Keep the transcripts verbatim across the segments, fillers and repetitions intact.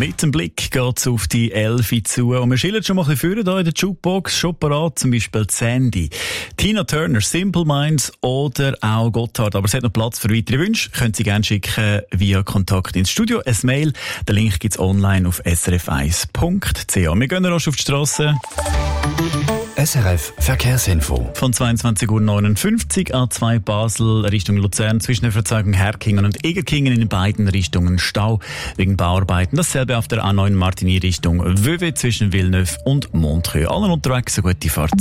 Mit dem Blick geht's auf die Elfi zu. Und wir schildern schon mal ein bisschen vorne hier in der Jukebox. Schon parat, zum Beispiel Sandy, Tina Turner, Simple Minds oder auch Gotthard. Aber es hat noch Platz für weitere Wünsche. Können Sie gerne schicken via Kontakt ins Studio. Ein Mail. Den Link gibt's online auf s r f eins punkt c h. Wir gehen rasch auf die Strasse. S R F Verkehrsinfo. Von zweiundzwanzig Uhr neunundfünfzig A zwei Basel Richtung Luzern zwischen der Verzeugung Herkingen und Egerkingen in beiden Richtungen Stau wegen Bauarbeiten. Dasselbe auf der A neun Martigny Richtung Vevey zwischen Villeneuve und Montreux. Allen unterwegs eine gute Fahrt.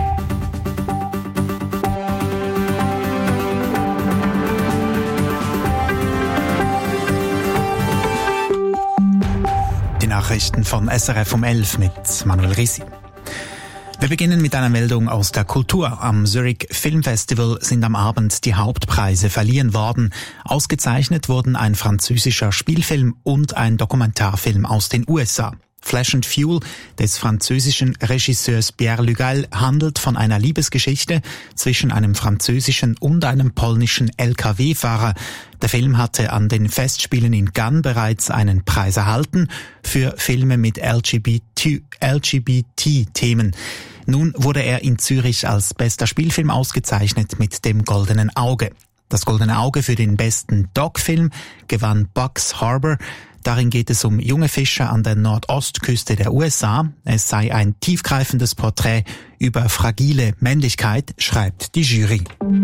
Die Nachrichten von S R F um elf mit Manuel Risi. Wir beginnen mit einer Meldung aus der Kultur. Am Zurich Film Festival sind am Abend die Hauptpreise verliehen worden. Ausgezeichnet wurden ein französischer Spielfilm und ein Dokumentarfilm aus den U S A. Flesh and Fuel des französischen Regisseurs Pierre Lugal handelt von einer Liebesgeschichte zwischen einem französischen und einem polnischen L K W-Fahrer. Der Film hatte an den Festspielen in Cannes bereits einen Preis erhalten für Filme mit L G B T-Themen. Nun wurde er in Zürich als bester Spielfilm ausgezeichnet mit dem Goldenen Auge. Das Goldene Auge für den besten Doc-Film gewann Bugs Harbor. Darin geht es um junge Fischer an der Nordostküste der U S A. Es sei ein tiefgreifendes Porträt über fragile Männlichkeit, schreibt die Jury.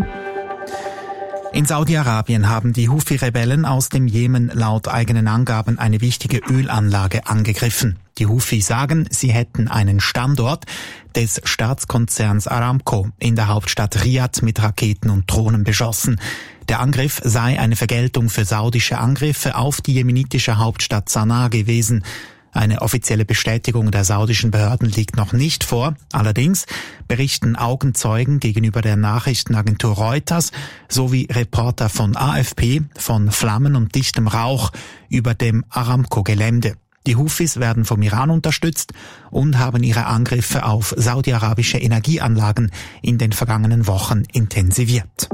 In Saudi-Arabien haben die Houthi-Rebellen aus dem Jemen laut eigenen Angaben eine wichtige Ölanlage angegriffen. Die Houthi sagen, sie hätten einen Standort des Staatskonzerns Aramco in der Hauptstadt Riad mit Raketen und Drohnen beschossen. Der Angriff sei eine Vergeltung für saudische Angriffe auf die jemenitische Hauptstadt Sanaa gewesen. Eine offizielle Bestätigung der saudischen Behörden liegt noch nicht vor. Allerdings berichten Augenzeugen gegenüber der Nachrichtenagentur Reuters sowie Reporter von A F P von Flammen und dichtem Rauch über dem Aramco-Gelände. Die Houthis werden vom Iran unterstützt und haben ihre Angriffe auf saudi-arabische Energieanlagen in den vergangenen Wochen intensiviert.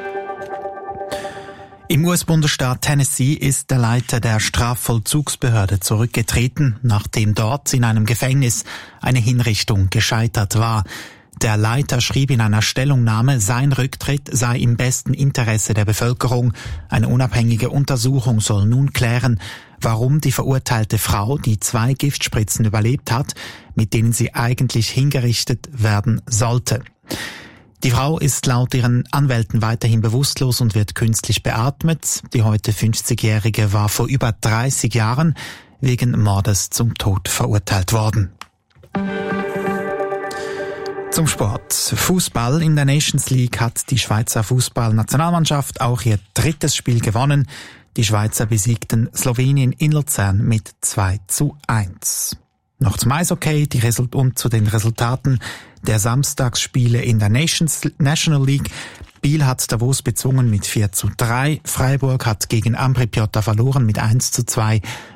Im U S-Bundesstaat Tennessee ist der Leiter der Strafvollzugsbehörde zurückgetreten, nachdem dort in einem Gefängnis eine Hinrichtung gescheitert war. Der Leiter schrieb in einer Stellungnahme, sein Rücktritt sei im besten Interesse der Bevölkerung. Eine unabhängige Untersuchung soll nun klären, warum die verurteilte Frau, die zwei Giftspritzen überlebt hat, mit denen sie eigentlich hingerichtet werden sollte. Die Frau ist laut ihren Anwälten weiterhin bewusstlos und wird künstlich beatmet. Die heute fünfzigjährige war vor über dreißig Jahren wegen Mordes zum Tod verurteilt worden. Zum Sport. Fußball in der Nations League hat die Schweizer Fußballnationalmannschaft auch ihr drittes Spiel gewonnen. Die Schweizer besiegten Slowenien in Luzern mit zwei zu eins. Noch zum Eishockey die Result- und zu den Resultaten der Samstagsspiele in der Nations National League. Biel hat Davos bezwungen mit vier zu drei. Freiburg hat gegen Ambri Piotta verloren mit eins zu zwei.